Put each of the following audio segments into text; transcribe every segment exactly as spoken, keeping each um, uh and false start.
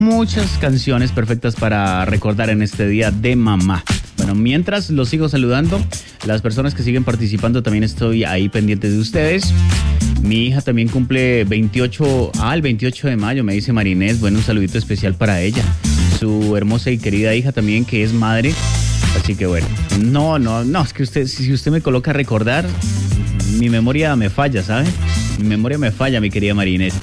muchas canciones perfectas para recordar en este día de mamá. Bueno, mientras los sigo saludando, las personas que siguen participando también estoy ahí pendiente de ustedes. Mi hija también cumple veintiocho, ah, el veintiocho de mayo, me dice Marinés. Bueno, un saludito especial para ella. Su hermosa y querida hija también, que es madre. Así que bueno, no, no, no, es que usted, si usted me coloca a recordar, mi memoria me falla, ¿sabe? Mi memoria me falla, mi querida Marinés.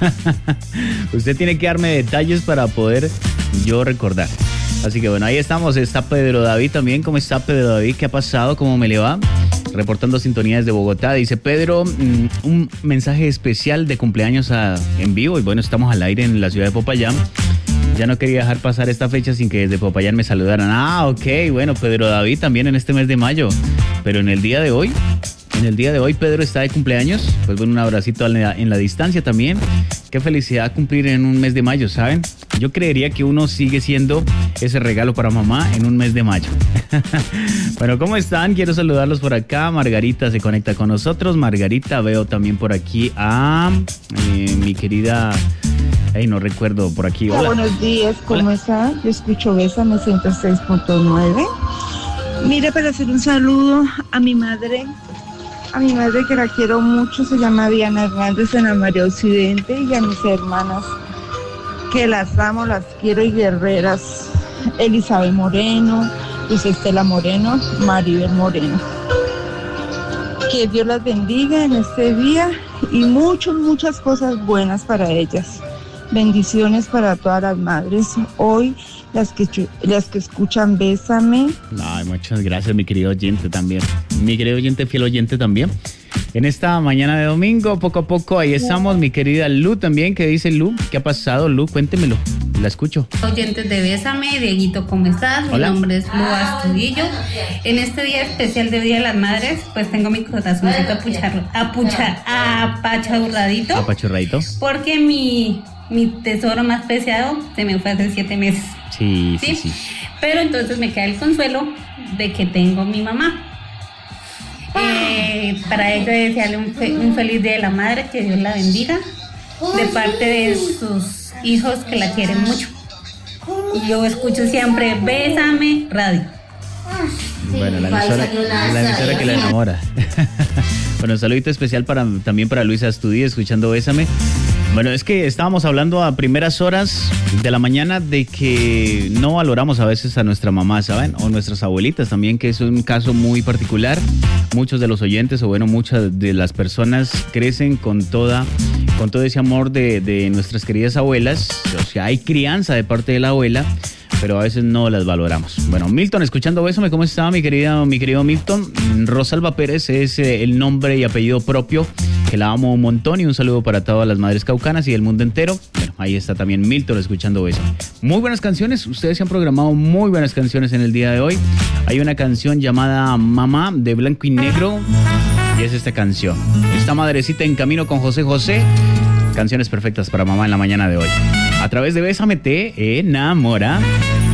Usted tiene que darme detalles para poder yo recordar. Así que bueno, ahí estamos. Está Pedro David también. ¿Cómo está Pedro David? ¿Qué ha pasado? ¿Cómo me le va? Reportando sintonía desde Bogotá. Dice Pedro, mmm, un mensaje especial de cumpleaños a, en vivo. Y bueno, estamos al aire en la ciudad de Popayán. Ya no quería dejar pasar esta fecha sin que desde Popayán me saludaran. Ah, ok. Bueno, Pedro David también en este mes de mayo. Pero en el día de hoy, en el día de hoy Pedro está de cumpleaños. Pues bueno, un abracito en la, en la distancia también. Qué felicidad cumplir en un mes de mayo, ¿saben? Yo creería que uno sigue siendo ese regalo para mamá en un mes de mayo. Bueno, ¿cómo están? Quiero saludarlos por acá. Margarita se conecta con nosotros. Margarita, veo también por aquí a eh, mi querida... Ay, no recuerdo por aquí. Hola. Buenos días, ¿cómo Hola. está? Yo escucho Bésame ciento seis punto nueve. Mire, para hacer un saludo a mi madre, a mi madre que la quiero mucho, se llama Diana Hernández en la María Occidente, y a mis hermanas que las amo, las quiero y guerreras, Elizabeth Moreno, Luz Estela Moreno, Maribel Moreno. Que Dios las bendiga en este día y muchas, muchas cosas buenas para ellas. Bendiciones para todas las madres. Hoy, las que, las que escuchan Bésame. Ay, muchas gracias, mi querido oyente también. Mi querido oyente, fiel oyente también. En esta mañana de domingo, poco a poco, ahí estamos. Mi querida Lu también, ¿qué dice Lu? ¿Qué ha pasado, Lu? Cuéntemelo. La escucho. Oyentes de Bésame, Dieguito, ¿cómo estás? Hola. Mi nombre es Lu Astudillo. En este día especial de Día de las Madres, pues tengo mi corazoncito apuchar, apucha, apachurradito. Apachurradito. Porque mi, mi tesoro más preciado se me fue hace siete meses. Sí, sí, ¿sí? sí. Pero entonces me queda el consuelo de que tengo mi mamá. Eh, para ella desearle un, fe, un feliz Día de la Madre, que Dios la bendiga, de parte de sus hijos que la quieren mucho. Y yo escucho siempre Bésame Radio. Bueno, la emisora, la emisora que la enamora. Bueno, un saludito especial para, también para Luisa Astudillo, escuchando Bésame. Bueno, es que estábamos hablando a primeras horas de la mañana de que no valoramos a veces a nuestra mamá, ¿saben? O nuestras abuelitas también, que es un caso muy particular. Muchos de los oyentes, o bueno, muchas de las personas crecen con toda, con todo ese amor de, de nuestras queridas abuelas. O sea, hay crianza de parte de la abuela, pero a veces no las valoramos. Bueno, Milton, escuchando Bésame, ¿cómo está mi querida, mi querido Milton? Rosalba Pérez es eh, el nombre y apellido propio, que la amo un montón, y un saludo para todas las madres caucanas y del mundo entero. Bueno, ahí está también Milton escuchando Bésame. Muy buenas canciones, ustedes se han programado muy buenas canciones en el día de hoy. Hay una canción llamada Mamá de Blanco y Negro, y es esta canción. Esta madrecita en camino con José José. Canciones perfectas para mamá en la mañana de hoy. A través de Bésame te enamora.